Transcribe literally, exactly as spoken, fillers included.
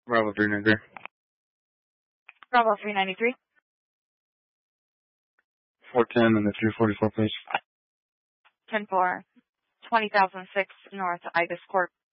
Bravo three ninety-three. Bravo three ninety-three. four ten and the three forty-four, please. ten four. twenty thousand six North Ibis Court.